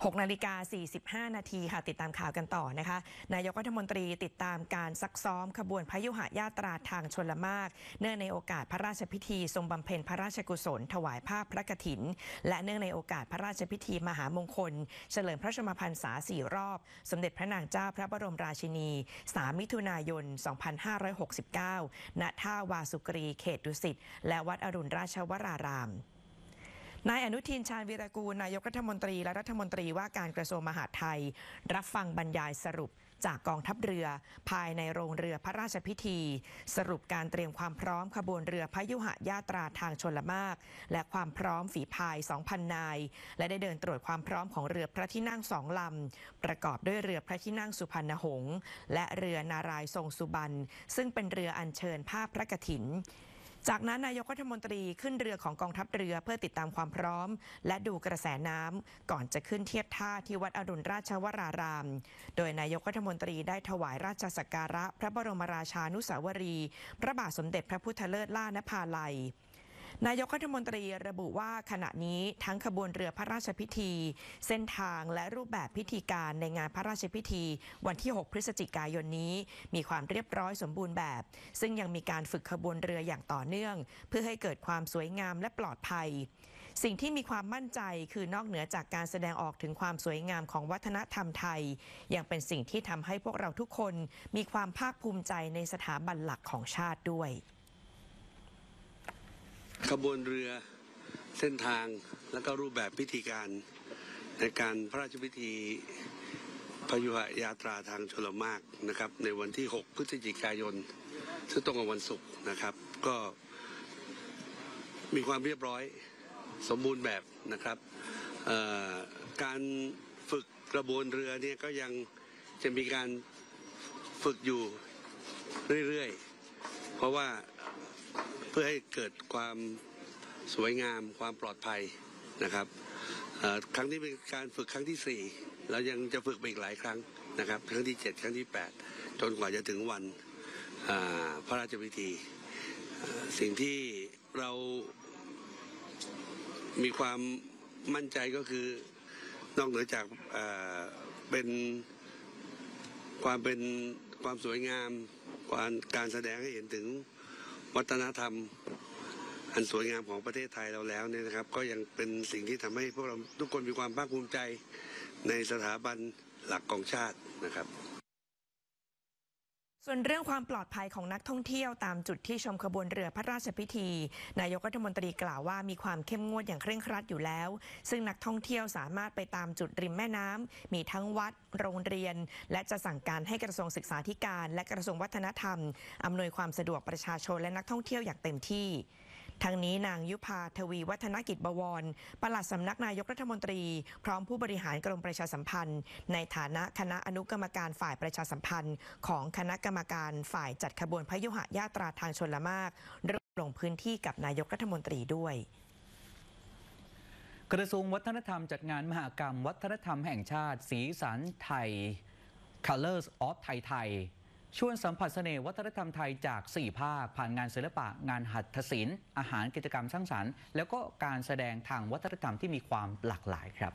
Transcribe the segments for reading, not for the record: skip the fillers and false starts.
6:45 นาทีค่ะติดตามข่าวกันต่อนะคะนายกรัฐมนตรีติดตามการซักซ้อมขบวนพยุหญาตราทางชลมารเนื่องในโอกาสพระราชพิธีทรงบำเพ็ญพระราชกุศลถวายผ้าพระกฐินและเนื่องในโอกาสพระราชพิธีมหามงคลเฉลิมพระชนมพรรษา4 รอบสมเด็จพระนางเจ้าพระบรมราชินี3 มิถุนายน 2569 ณ ท่าวาสุกรีเขตดุสิตและวัดอรุณราชวรารามนายอนุทินชาญวีรกูลนายกรัฐมนตรีและรัฐมนตรีว่าการกระทรวงมหาดไทยรับฟังบรรยายสรุปจากกองทัพเรือภายในโรงเรือพระราชพิธีสรุปการเตรียมความพร้อมขบวนเรือพยุหญาตราทางชลมารและความพร้อมฝีพาย 2,000 นายและได้เดินตรวจความพร้อมของเรือพระที่นั่ง2 ลำประกอบด้วยเรือพระที่นั่งสุพรรณหงษ์และเรือนารายทรงสุบรรณซึ่งเป็นเรืออัญเชิญผ้าพระกฐินจากนั้นนายกรัฐมนตรีขึ้นเรือของกองทัพเรือเพื่อติดตามความพร้อมและดูกระแสน้ำก่อนจะขึ้นเทียบท่าที่วัดอรุณราชวรารามโดยนายกรัฐมนตรีได้ถวายราชสักการะพระบรมราชานุสาวรีย์พระบาทสมเด็จพระพุทธเลิศล่านภาลัยนายกรัฐมนตรีระบุว่าขณะนี้ทั้งขบวนเรือพระราชพิธีเส้นทางและรูปแบบพิธีการในงานพระราชพิธีวันที่ 6 พฤศจิกายนนี้มีความเรียบร้อยสมบูรณ์แบบซึ่งยังมีการฝึกขบวนเรืออย่างต่อเนื่องเพื่อให้เกิดความสวยงามและปลอดภัยสิ่งที่มีความมั่นใจคือนอกเหนือจากการแสดงออกถึงความสวยงามของวัฒนธรรมไทยยังเป็นสิ่งที่ทำให้พวกเราทุกคนมีความภาคภูมิใจในสถาบันหลักของชาติด้วยขบวนเรือเส้นทางและก็รูปแบบพิธีการในการพระราชพิธีพยุหญาตราทางชลมารนะครับในวันที่ 6 พฤศจิกายนซึ่งตรงกับวันศุกร์นะครับก็มีความเรียบร้อยสมบูรณ์แบบนะครับการฝึกกระบวนเรือเนี่ยก็ยังจะมีการฝึกอยู่เรื่อยๆเพราะว่าเพื่อให้เกิดความสวยงามความปลอดภัยนะครับครั้งนี้เป็นการฝึกครั้งที่4แล้วยังจะฝึกไปอีกหลายครั้งนะครับครั้งที่7ครั้งที่8จนกว่าจะถึงวันพระราชพิธีสิ่งที่เรามีความมั่นใจก็คือนอกเหนือจากเป็นความสวยงามการแสดงให้เห็นถึงวัฒนธรรมอันสวยงามของประเทศไทยเราแล้วเนี่ยนะครับก็ยังเป็นสิ่งที่ทำให้พวกเราทุกคนมีความภาคภูมิใจในสถาบันหลักของชาตินะครับส่วนเรื่องความปลอดภัยของนักท่องเที่ยวตามจุดที่ชมขบวนเรือพระราชพิธีนายกรัฐมนตรีกล่าวว่ามีความเข้มงวดอย่างเคร่งครัดอยู่แล้วซึ่งนักท่องเที่ยวสามารถไปตามจุดริมแม่น้ำมีทั้งวัดโรงเรียนและจะสั่งการให้กระทรวงศึกษาธิการและกระทรวงวัฒนธรรมอำนวยความสะดวกประชาชนและนักท่องเที่ยวอย่างเต็มที่ทั้งนี้นางยุพาทวีวัฒนกิจบวรปลัดสำนักนายกรัฐมนตรีพร้อมผู้บริหารกรมประชาสัมพันธ์ในฐานะคณะอนุกรรมการฝ่ายประชาสัมพันธ์ของคณะกรรมการฝ่ายจัดขบวนพยุหญาตราทางชลมารลงพื้นที่กับนายกรัฐมนตรีด้วยกระทรวงวัฒนธรรมจัดงานมหกรรมวัฒนธรรมแห่งชาติสีสันไทย Colors of Thai ชวนสัมผัสเสน่ห์วัฒนธรรมไทยจาก4 ภาคผ่านงานศิลปะงานหัตถศิลป์อาหารกิจกรรมสร้างสรรค์แล้วก็การแสดงทางวัฒนธรรมที่มีความหลากหลายครับ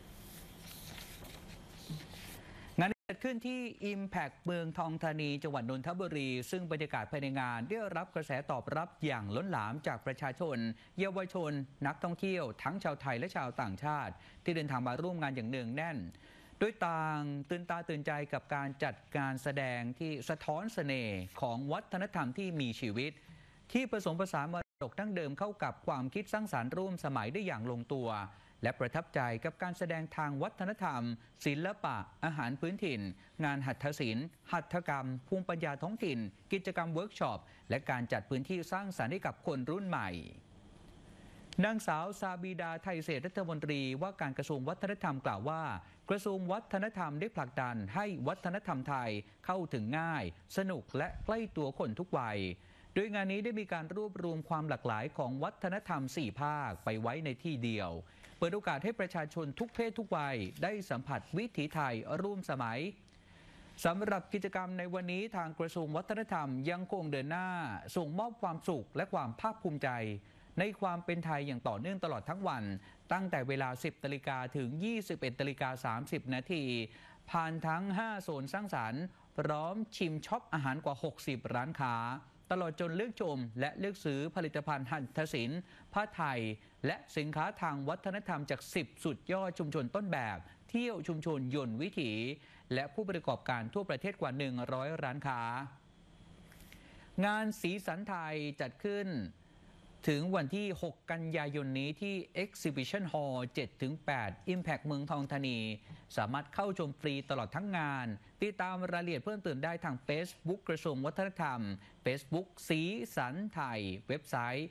งานเกิดขึ้นที่ Impact เมืองทองธานีจังหวัดนนทบุรีซึ่งบรรยากาศภายในงานได้รับกระแสตอบรับอย่างล้นหลามจากประชาชนเยาวชนนักท่องเที่ยวทั้งชาวไทยและชาวต่างชาติที่เดินทางมาร่วมงานอย่างเนืองแน่นด้วยต่างตื่นตาตื่นใจกับการจัดการแสดงที่สะท้อนเสน่ห์ของวัฒนธรรมที่มีชีวิตที่ผสมผสานมรดกดั้งเดิมเข้ากับความคิดสร้างสรรค์ร่วมสมัยได้อย่างลงตัวและประทับใจกับการแสดงทางวัฒนธรรมศิลปะอาหารพื้นถิ่นงานหัตถศิลป์หัตถกรรมภูมิปัญญาท้องถิ่นกิจกรรมเวิร์กช็อปและการจัดพื้นที่สร้างสรรค์ให้กับคนรุ่นใหม่นางสาวซาบีดาไทยเศรษฐรัฐมนตรีว่าการกระทรวงวัฒนธรรมกล่าวว่ากระทรวงวัฒนธรรมได้ผลักดันให้วัฒนธรรมไทยเข้าถึงง่ายสนุกและใกล้ตัวคนทุกวัยโดยงานนี้ได้มีการรวบรวมความหลากหลายของวัฒนธรรม4 ภาคไปไว้ในที่เดียวเปิดโอกาสให้ประชาชนทุกเพศทุกวัยได้สัมผัสวิถีไทยร่วมสมัยสำหรับกิจกรรมในวันนี้ทางกระทรวงวัฒนธรรมยังคงเดินหน้าส่งมอบความสุขและความภาคภูมิใจในความเป็นไทยอย่างต่อเนื่องตลอดทั้งวันตั้งแต่เวลา 10 นาฬิกาถึง 21 นาฬิกา 30 นาทีผ่านทั้ง 5 โซนสร้างสรรค์พร้อมชิมช็อปอาหารกว่า 60 ร้านค้าตลอดจนเลือกชมและเลือกซื้อผลิตภัณฑ์หัตถศิลป์ผ้าไทยและสินค้าทางวัฒนธรรมจาก 10 สุดยอดชุมชนต้นแบบเที่ยวชุมชนยนต์วิถีและผู้ประกอบการทั่วประเทศกว่า 100 ร้านค้างานสีสันไทยจัดขึ้นถึงวันที่ 6 กันยายนนี้ที่ Exhibition Hall 7-8 Impact เมืองทองธานีสามารถเข้าชมฟรีตลอดทั้งงานติดตามรายละเอียดเพิ่มเติมได้ทาง Facebook กระทรวงวัฒนธรรม Facebook สีสันไทยเว็บไซต์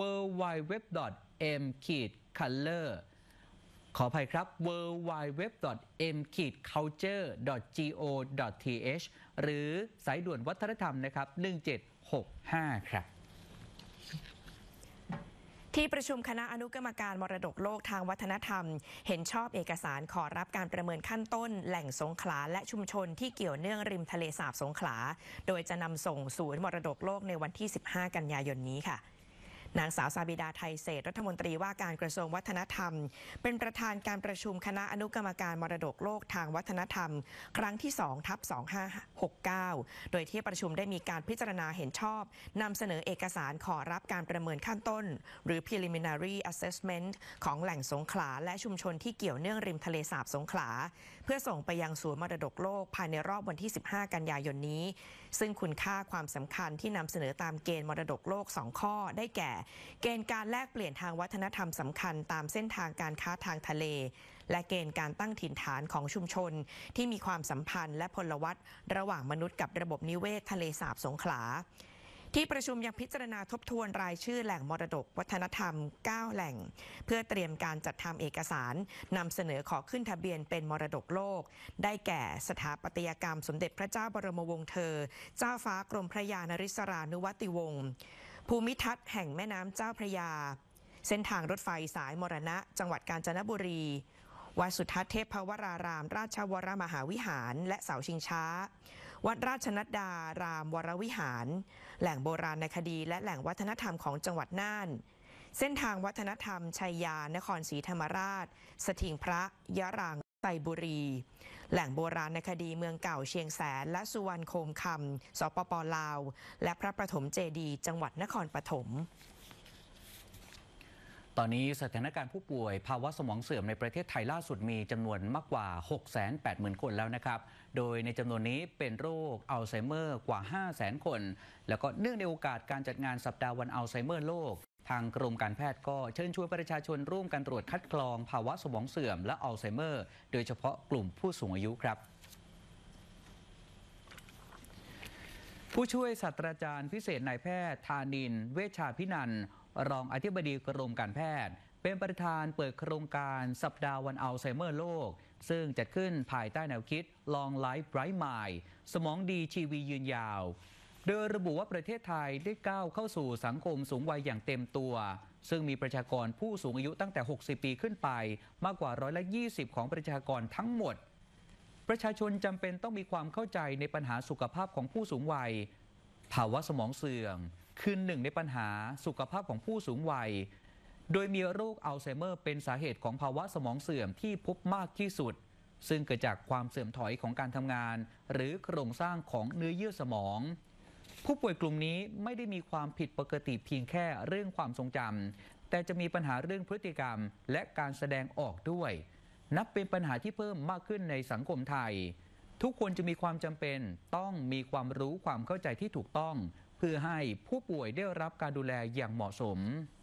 www.m-color ขออภัยครับ www.m-culture.go.th หรือสายด่วนวัฒนธรรมนะครับ 1765 ครับที่ประชุมคณะอนุกรรมการมรดกโลกทางวัฒนธรรมเห็นชอบเอกสารขอรับการประเมินขั้นต้นแหล่งสงขลาและชุมชนที่เกี่ยวเนื่องริมทะเลสาบสงขลาโดยจะนำส่งศูนย์มรดกโลกในวันที่ 15 กันยายนนี้ค่ะนางสาวซาบิดาไทยเศรษฐ์รัฐมนตรีว่าการกระทรวงวัฒนธรรมเป็นประธานการประชุมคณะอนุกรรมการมรดกโลกทางวัฒนธรรมครั้งที่ 2/2569 โดยที่ประชุมได้มีการพิจารณาเห็นชอบนำเสนอเอกสารขอรับการประเมินขั้นต้นหรือ preliminary assessment ของแหล่งสงขลาและชุมชนที่เกี่ยวเนื่องริมทะเลสาบสงขลาเพื่อส่งไปยังศูนย์มรดกโลกภายในรอบวันที่ 15 กันยายนนี้ซึ่งคุณค่าความสำคัญที่นำเสนอตามเกณฑ์มรดกโลก 2 ข้อได้แก่เกณฑ์การแลกเปลี่ยนทางวัฒนธรรมสำคัญตามเส้นทางการค้าทางทะเลและเกณฑ์การตั้งถิ่นฐานของชุมชนที่มีความสัมพันธ์และพลวัตระหว่างมนุษย์กับระบบนิเวศทะเลสาบสงขลาที่ประชุมยังพิจารณาทบทวนรายชื่อแหล่งมรดกวัฒนธรรม 9 แหล่งเพื่อเตรียมการจัดทำเอกสารนำเสนอขอขึ้นทะเบียนเป็นมรดกโลกได้แก่สถาปัตยกรรมสมเด็จพระเจ้าบรมวงศ์เธอเจ้าฟ้ากรมพระยานริศรานุวัติวงศ์ภูมิทัศน์แห่งแม่น้ำเจ้าพระยาเส้นทางรถไฟสายมรณะจังหวัดกาญจนบุรีวัดสุทัศน์เทพวรารามราชวรมหาวิหารและเสาชิงช้าวัดราชนัดดารามวรวิหารแหล่งโบราณคดีและแหล่งวัฒนธรรมของจังหวัดน่านเส้นทางวัฒนธรรมชัยยานครศรีธรรมราชสถิงพระยะรังไซบุรีแหล่งโบราณคดีเมืองเก่าเชียงแสนและสุวรรณโคมคำสปป.ลาวและพระประถมเจดีย์จังหวัดนครปฐมตอนนี้สถานการณ์ผู้ป่วยภาวะสมองเสื่อมในประเทศไทยล่าสุดมีจำนวนมากกว่า 680,000 คนแล้วนะครับโดยในจำนวนนี้เป็นโรคอัลไซเมอร์กว่า 500,000 คนแล้วก็เนื่องในโอกาสการจัดงานสัปดาห์วันอัลไซเมอร์โลกทางกรมการแพทย์ก็เชิญชวนประชาชนร่วมกันตรวจคัดกรองภาวะสมองเสื่อมและอัลไซเมอร์โดยเฉพาะกลุ่มผู้สูงอายุครับผู้ช่วยศาสตราจารย์พิเศษนายแพทย์ธานินทร์เวชชาภินันท์รองอธิบดีกรมการแพทย์เป็นประธานเปิดโครงการสัปดาห์วันอัลไซเมอร์โลกซึ่งจัดขึ้นภายใต้แนวคิด Long Life Bright Mind สมองดีชีวิตยืนยาวโดยระบุว่าประเทศไทยได้ก้าวเข้าสู่สังคมสูงวัยอย่างเต็มตัวซึ่งมีประชากรผู้สูงอายุตั้งแต่ 60 ปีขึ้นไปมากกว่า120%ของประชากรทั้งหมดประชาชนจำเป็นต้องมีความเข้าใจในปัญหาสุขภาพของผู้สูงวัยภาวะสมองเสื่อมคือหนึ่งในปัญหาสุขภาพของผู้สูงวัยโดยมีโรคอัลไซเมอร์เป็นสาเหตุของภาวะสมองเสื่อมที่พบมากที่สุดซึ่งเกิดจากความเสื่อมถอยของการทำงานหรือโครงสร้างของเนื้อเยื่อสมองผู้ป่วยกลุ่มนี้ไม่ได้มีความผิดปกติเพียงแค่เรื่องความทรงจำแต่จะมีปัญหาเรื่องพฤติกรรมและการแสดงออกด้วยนับเป็นปัญหาที่เพิ่มมากขึ้นในสังคมไทยทุกคนจะมีความจำเป็นต้องมีความรู้ความเข้าใจที่ถูกต้องเพื่อให้ผู้ป่วยได้รับการดูแลอย่างเหมาะสม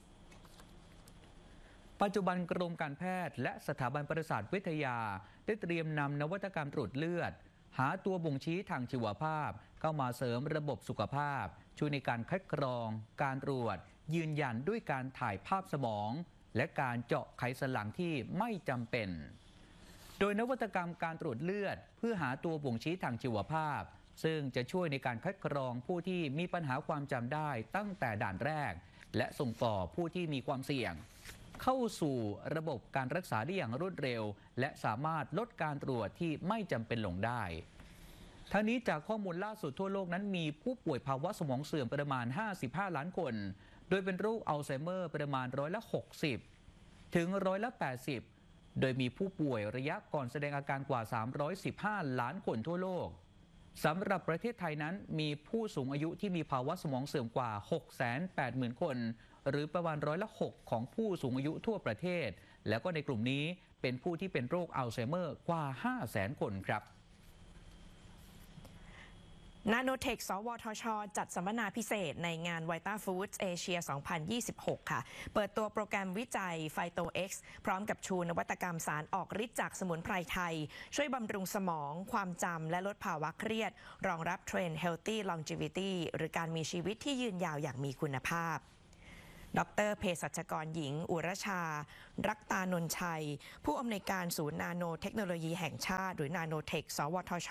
ปัจจุบันกรมการแพทย์และสถาบันประสาทวิทยาได้เตรียมนำนวัตกรรมตรวจเลือดหาตัวบ่งชี้ทางชีวภาพเข้ามาเสริมระบบสุขภาพช่วยในการคัดกรองการตรวจยืนยันด้วยการถ่ายภาพสมองและการเจาะไขสันหลังที่ไม่จำเป็นโดยนวัตกรรมการตรวจเลือดเพื่อหาตัวบ่งชี้ทางชีวภาพซึ่งจะช่วยในการคัดกรองผู้ที่มีปัญหาความจำได้ตั้งแต่ด่านแรกและส่งต่อผู้ที่มีความเสี่ยงเข้าสู่ระบบการรักษาได้อย่างรวดเร็วและสามารถลดการตรวจที่ไม่จำเป็นลงได้ทั้งนี้จากข้อมูลล่าสุดทั่วโลกนั้นมีผู้ป่วยภาวะสมองเสื่อมประมาณ55 ล้านคนโดยเป็นโรคอัลไซเมอร์ประมาณ60%โถึง80%โดยมีผู้ป่วยระยะก่อนแสดงอาการกว่า315 ล้านคนทั่วโลกสำหรับประเทศไทยนั้นมีผู้สูงอายุที่มีภาวะสมองเสื่อมกว่า 680,000 คนหรือประมาณ6%ของผู้สูงอายุทั่วประเทศแล้วก็ในกลุ่มนี้เป็นผู้ที่เป็นโรคอัลไซเมอร์กว่า 500,000 คนครับนาโนเทคสวทช.จัดสัมมนาพิเศษในงาน Vita Foods Asia 2026 ค่ะเปิดตัวโปรแกรมวิจัย Phyto-X พร้อมกับชูนวัตกรรมสารออกฤทธิ์จากสมุนไพรไทยช่วยบำรุงสมองความจำและลดภาวะเครียดรองรับเทรนด์ Healthy Longevity หรือการมีชีวิตที่ยืนยาวอย่างมีคุณภาพดร.เภสัชกรหญิงอุรชารักตานนชัยผู้อำนวยการศูนย์นาโนเทคโนโลยีแห่งชาติหรือนาโนเทคสวทช